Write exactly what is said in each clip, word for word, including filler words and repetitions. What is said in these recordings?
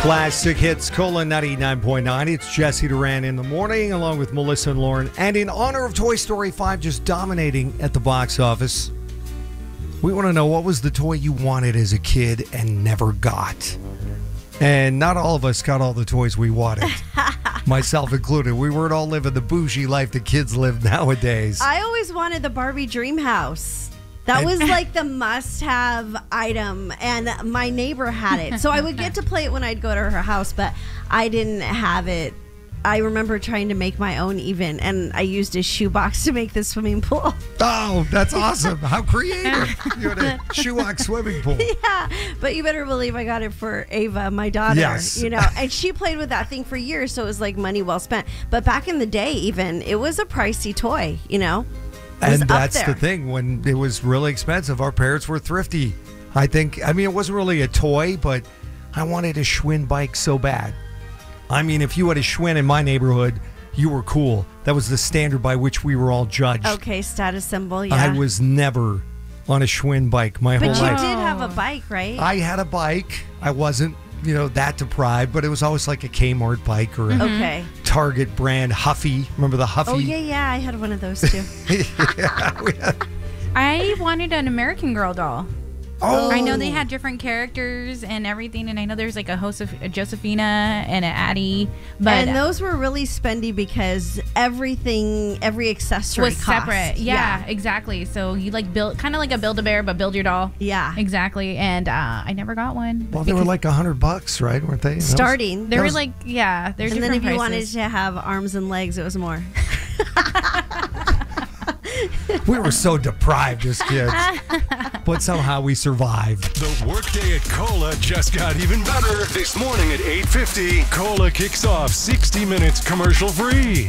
Classic Hits, Cola ninety-nine point nine. It's Jesse Duran in the morning, along with Melissa and Lauren. And in honor of Toy Story five just dominating at the box office, we want to know, what was the toy you wanted as a kid and never got? And not all of us got all the toys we wanted, myself included. We weren't all living the bougie life that kids live nowadays. I always wanted the Barbie Dream House. That And- was like the must-have item, and my neighbor had it. So I would get to play it when I'd go to her house, but I didn't have it. I remember trying to make my own even, and I used a shoebox to make the swimming pool. Oh, that's awesome. How creative. You had a shoebox swimming pool. Yeah, but you better believe I got it for Ava, my daughter. Yes. You know, and she played with that thing for years, so it was like money well spent. But back in the day, even, it was a pricey toy, you know? And that's the thing. When it was really expensive, our parents were thrifty. I think, I mean, it wasn't really a toy, but I wanted a Schwinn bike so bad. I mean, if you had a Schwinn in my neighborhood, you were cool. That was the standard by which we were all judged. Okay, status symbol, yeah. I was never on a Schwinn bike my but whole you life. did have a bike, right? I had a bike. I wasn't, you know, that deprived, but it was always like a Kmart bike or a Okay. Target brand Huffy. Remember the Huffy? Oh, yeah, yeah. I had one of those, too. Yeah, we had- I wanted an American Girl doll. Oh, I know they had different characters and everything, and I know there's like a, Joseph, a Josephina and an Addie, but and those were really spendy because everything, every accessory was cost. separate. Yeah, exactly. So you like build, kind of like a Build-A-Bear, but build your doll. Yeah. Exactly. And uh, I never got one. Well, they were like a hundred bucks, right? Weren't they? That was- Starting. They were was- like, yeah, they're And different then if you prices. wanted to have arms and legs, it was more. We were so deprived as kids, but somehow we survived. The workday at Cola just got even better. This morning at eight fifty, Cola kicks off sixty minutes commercial free.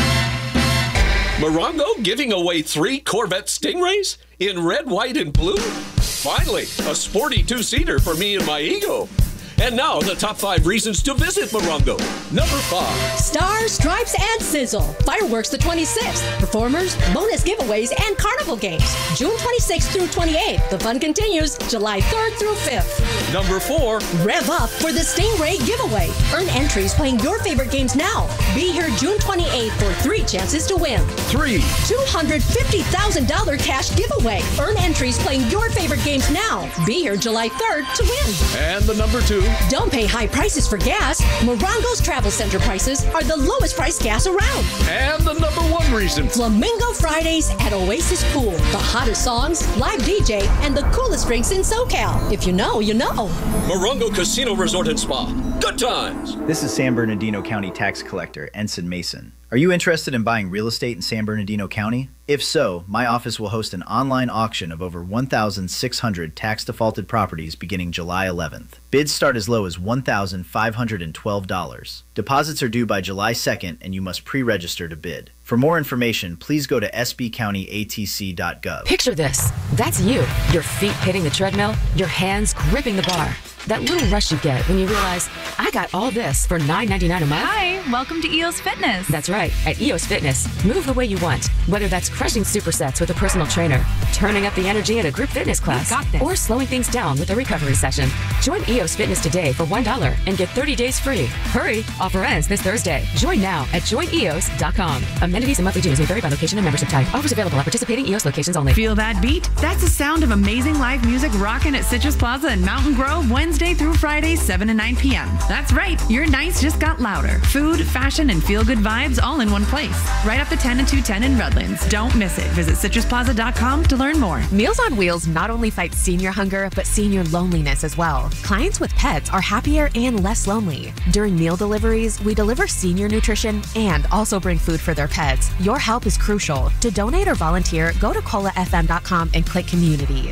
Morongo giving away three Corvette Stingrays in red, white, and blue? Finally, a sporty two-seater for me and my ego. And now, the top five reasons to visit Morongo. Number five. Stars, Stripes, and Sizzle. Fireworks the twenty-sixth. Performers, bonus giveaways, and carnival games. June twenty-sixth through twenty-eighth. The fun continues July third through fifth. Number four. Rev up for the Stingray giveaway. Earn entries playing your favorite games now. Be here June twenty-eighth for three chances to win. Three. two hundred fifty thousand dollars cash giveaway. Earn entries playing your favorite games now. Be here July third to win. And the number two. Don't pay high prices for gas. Morongo's Travel Center prices are the lowest priced gas around. And the number one reason. Flamingo Fridays at Oasis Pool. The hottest songs, live D J, and the coolest drinks in SoCal. If you know, you know. Morongo Casino Resort and Spa. Good times. This is San Bernardino County Tax Collector Ensign Mason. Are you interested in buying real estate in San Bernardino County? If so, my office will host an online auction of over one thousand six hundred tax defaulted properties beginning July eleventh. Bids start as low as one thousand five hundred twelve dollars. Deposits are due by July second, and you must pre-register to bid. For more information, please go to s b county a t c dot gov. Picture this. That's you. Your feet hitting the treadmill, your hands gripping the bar. That little rush you get when you realize, I got all this for nine ninety-nine a month. Hi, welcome to E O S Fitness. That's right. At E O S Fitness, move the way you want. Whether that's crushing supersets with a personal trainer, turning up the energy in a group fitness class, got this. or slowing things down with a recovery session. Join E O S Fitness today for one dollar and get thirty days free. Hurry! Offer ends this Thursday. Join now at join e o s dot com. Amenities and monthly dues may vary by location and membership type. Offers available at participating E O S locations only. Feel that beat? That's the sound of amazing live music rocking at Citrus Plaza in Mountain Grove Wednesday through Friday, seven to nine p.m. That's right, your nights just got louder. Food, fashion, and feel-good vibes all in one place. Right off the ten and two ten in Redlands. Don't miss it. Visit citrus plaza dot com to learn more. Meals on Wheels not only fights senior hunger, but senior loneliness as well. Clients with pets are happier and less lonely. During meal deliveries, we deliver senior nutrition and also bring food for their pets. Your help is crucial. To donate or volunteer, go to cola f m dot com and click community.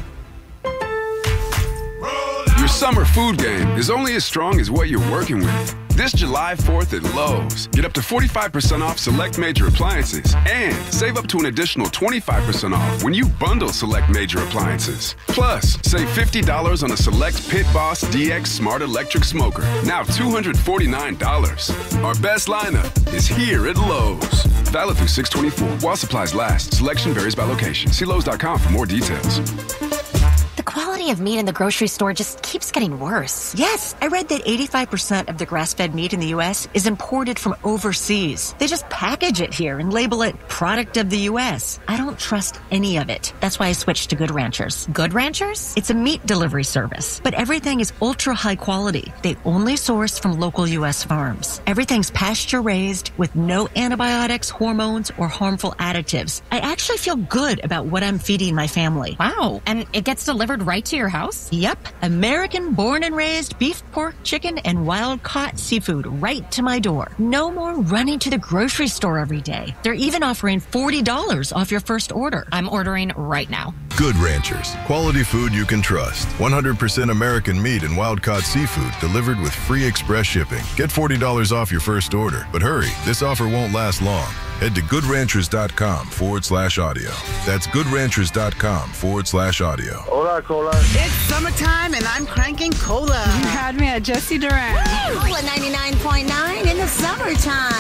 Your summer food game is only as strong as what you're working with. This July fourth at Lowe's, get up to forty-five percent off select major appliances and save up to an additional twenty-five percent off when you bundle select major appliances. Plus, save fifty dollars on a select Pit Boss D X Smart Electric Smoker, now two hundred forty-nine dollars. Our best lineup is here at Lowe's. Valid through six twenty-four while supplies last. Selection varies by location. See Lowe's dot com for more details. The quality quality of meat in the grocery store just keeps getting worse. Yes, I read that eighty-five percent of the grass-fed meat in the U S is imported from overseas. They just package it here and label it product of the U S. I don't trust any of it. That's why I switched to Good Ranchers. Good Ranchers? It's a meat delivery service, but everything is ultra high quality. They only source from local U S farms. Everything's pasture raised with no antibiotics, hormones, or harmful additives. I actually feel good about what I'm feeding my family. Wow. And it gets delivered right to your house? Yep. American born and raised beef, pork, chicken, and wild caught seafood right to my door. No more running to the grocery store every day. They're even offering forty dollars off your first order. I'm ordering right now. Good Ranchers. Quality food you can trust. one hundred percent American meat and wild-caught seafood delivered with free express shipping. Get forty dollars off your first order. But hurry, this offer won't last long. Head to goodranchers.com forward slash audio. That's goodranchers.com forward slash audio. Hola, Cola. It's summertime and I'm cranking Cola. You had me at Jesse Duran. Cola ninety-nine point nine in the summertime.